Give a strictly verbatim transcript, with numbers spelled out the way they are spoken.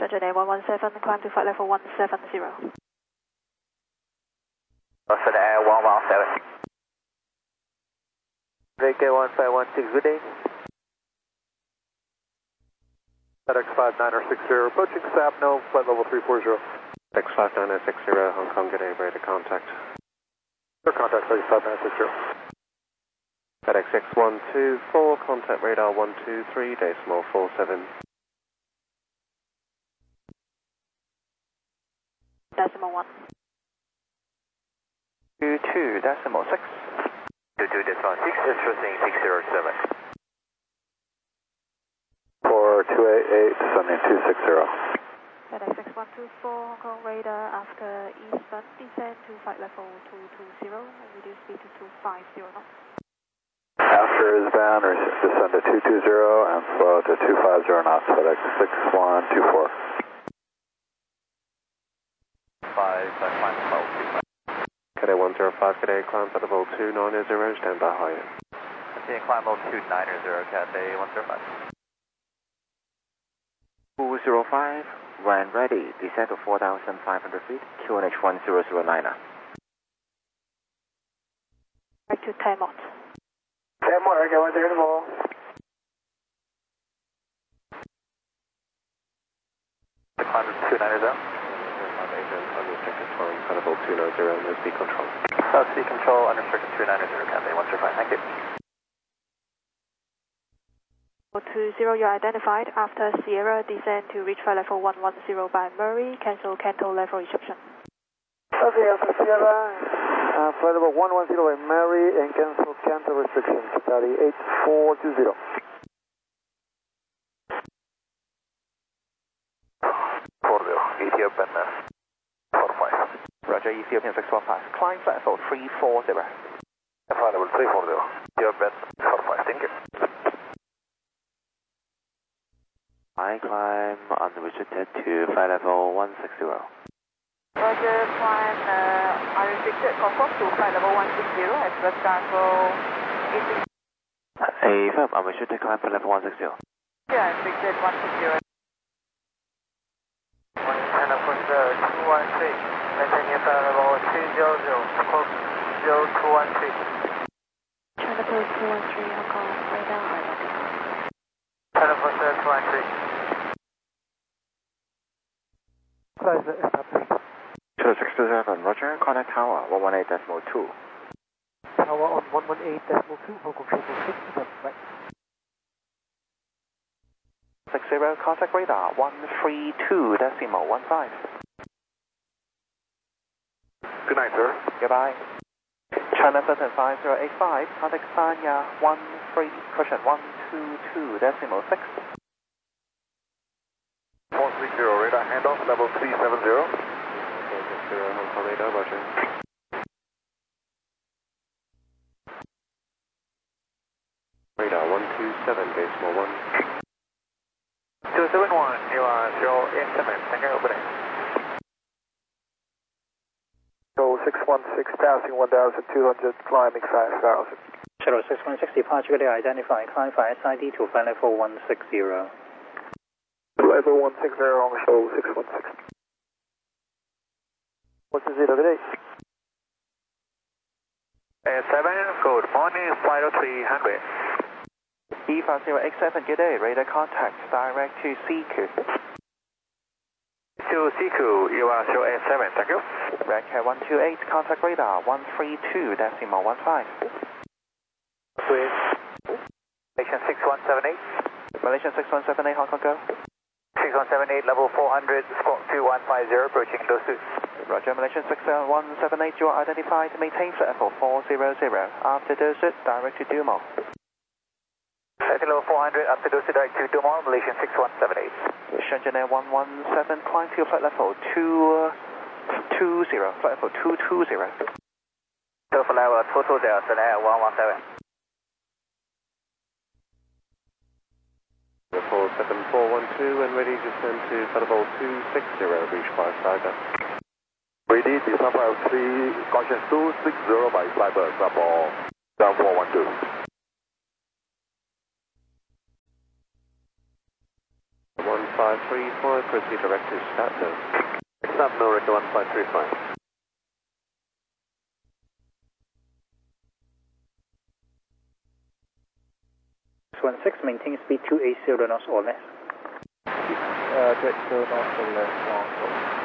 Saturday one one seven, climb to flight level one seven zero. Saturday one one seven. V K one five one six, good day. FedEx five nine six zero, approaching S A P, no, flight level three four zero. FedEx five nine six zero, Hong Kong, good day, ready to contact. For contact, FedEx five nine six zero. FedEx six one two four, contact radar one two three, decimal four seven. Decimal one. two two decimal six. two two decimal six, introducing six zero seven. four two eight eight, sending two six zero. FedEx six one two four, Hong Kong radar after eastbound, descend to flight level two two zero and reduce speed to two five zero knots. After is bound, descend to two two zero and slow to two five zero knots, FedEx six one two four. five, climb level two five. Cadet one zero five, Cadet climb at level two nine zero, stand by higher. Continue climb level two nine zero, Cadet one zero five. two zero five, when ready, descend to four thousand five hundred feet, Q N H one zero zero liner. Back to ten knots. ten more, go in there in the ball. Climb to two nine zero. Unrestricted climb at level two nine zero, no speed control. South speed control, unrestricted two nine zero, Cadet one zero five, thank you. two zero, you're identified. After Sierra, descend to reach flight level one one zero by Murray, cancel Canto level reception. Okay, after Sierra, uh, flight level one one zero by Mary and cancel Canto restrictions, study eight four two zero. four zero, Ethiopian four five. Roger, Ethiopian six one five. Climb flight level three four zero. Flight level three four zero. Ethiopian four five, thank you. I climb unrestricted to flight level one six zero. Roger, climb uh, unrestricted, conform to flight level one six zero, express cargo eight. A firm unrestricted climb flight level one six zero. Yeah, unrestricted one six zero. China Coast two one three, maintaining flight level two zero zero, close zero two one three. China Coast two one three, Hong Kong radar identified. China Coast two one three. Close the established. two six two seven, Roger, contact tower one one eight decimal two. Tower on one one eight decimal two, Hong Kong triple six, that's right. six zero, contact radar one three two decimal one five. Good night, sir. Goodbye. China Certain five zero eight five, contact Sanya one three, cushion one two two decimal six. four three zero, radar handoff, level three seven zero. four six zero, Hong Kong radar, roger. Radar one two seven, decimal one. two seven one, you are zero eight seven, thank you, opening. Go six one six, passing one thousand two hundred, climbing five thousand. Shuttle six one six, departure ready identifying, climb for S I D to flight level one six zero. Level one six zero on show six one six. What's the zero today? Uh, seven, good morning, flight three hundred. E five zero eight seven, good day, radar contact, direct to C Q. To C Q, you are zero eight seven, thank you. Red Cat one two eight, contact radar one three two decimal one five. With Malaysian six one seven eight. Malaysian six one seven eight, Hong Kong go. six one seven eight, level four hundred, squawk two one five zero, approaching Dosu. Roger, Malaysian six one seven eight, you are identified, maintain flight level four zero zero. After Dosu, direct to Dumont. Flight level four hundred, up to Dosu, direct to Dumont, Malaysian six one seven eight. Shenzhen Air one one seven, climb to flight level two two zero, flight level two two zero. So flight level two two zero, Shenzhen Air one one seven. four seven four one two and ready to send to flight level two six zero, reach five Tiger. Ready, descend five three, caution two six zero by Cyber, double, down four one two. one five three five, proceed direct to Stat Mill. Stat Mill, Rico one five three five. one six, maintain speed two eighty knots or less. Uh, two eighty knots or less,